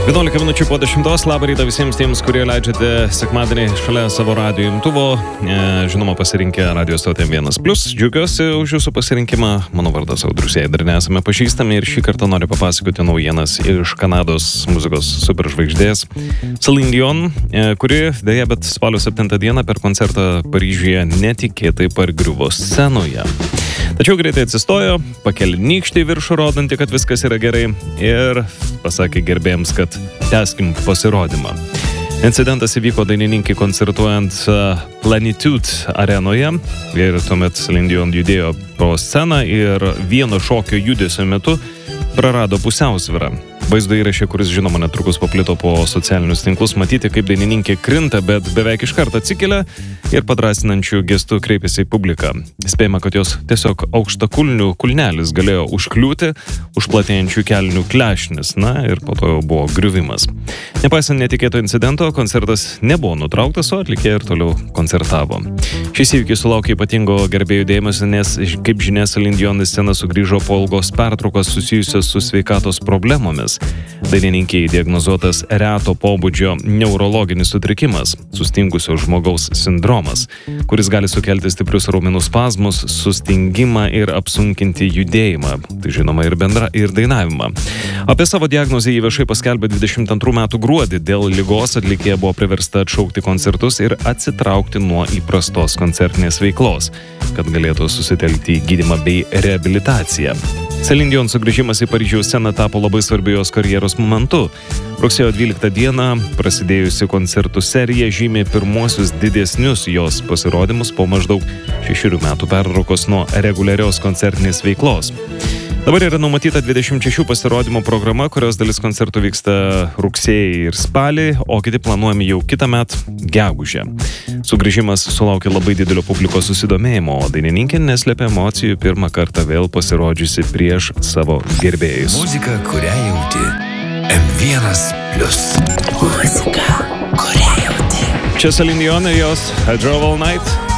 11 minučių po 10. Labą rytą visiems tiems, kurie leidžiate sekmadienį šalia savo radijo imtuvo. Žinoma, pasirinkę radio stotį 1+. Džiaugiuosi už jūsų pasirinkimą. Mano vardas Audrius, jei dar nesame pažįstami, ir šį kartą noriu papasakoti naujienas iš Kanados muzikos superžvaigždės Celine Dion, kuri dėja, bet spalio 7 dieną per koncertą Paryžiuje netikėtai pargriuvo scenoje. Tačiau greitai atsistojo, pakėlė nykštį į viršų, rodanti, kad viskas yra gerai, ir pasakė gerbėjams, kad tęskim pasirodymą. Incidentas įvyko dainininkai koncertuojant Plenitude arenoje, ir tuomet Celine Dion judėjo po sceną ir vieno šokio judesio metu prarado pusiausvyrą. Vaizdo įraše, kuris žinoma netrukus paplito po socialinius tinklus, matyti, kaip dainininkė krinta, bet beveik iš karto atsikelia ir padrasinančių gestų kreipėsi į publiką. Spėjama, kad jos tiesiog aukštakulnių kulnelis galėjo užkliūti už platėjančių kelnių klešnis, ir po to jau buvo griuvimas. Nepaisant netikėto incidento, koncertas nebuvo nutrauktas, o atlikėjai ir toliau koncertavo. Šis įvykis sulaukė ypatingo gerbėjų dėmesio, nes, kaip žinia, Celine Dion į sceną sugrįžo po ilgos pertraukos susijusios su sveikatos problemomis. Dainininkei diagnozuotas reto pobūdžio neurologinis sutrikimas, sustingusio žmogaus sindromas, kuris gali sukelti stiprius raumenų spazmus, sustingimą ir apsunkinti judėjimą, tai žinoma ir dainavimą. Apie savo diagnozę jį viešai paskelbė 22 metų gruodį. Dėl ligos atlikėja buvo priversta atšaukti koncertus ir atsitraukti nuo įprastos koncertinės veiklos, kad galėtų susitelkti į gydymą bei reabilitaciją. Celine Dion sugrįžimas į Paryžiaus sceną tapo labai svarbiu jos karjeros momentu. Rugsėjo 12 dieną prasidėjusi koncertų serija žymė pirmuosius didesnius jos pasirodymus po maždaug 6 metų pertraukos nuo reguliarios koncertinės veiklos. Dabar yra numatyta 26 pasirodymų programa, kurios dalis koncertų vyksta rugsėjį ir spalį, o kiti planuojami jau kitąmet gegužę. Sugrįžimas sulaukė labai didelio publikos susidomėjimo, o dainininkė neslėpė emocijų pirmą kartą vėl pasirodžiusi prieš savo gerbėjus. Muzika, kurią jauti. M1+. Muzika, kurią jauti. Čia Celine Dion ir jos I Drove All Night.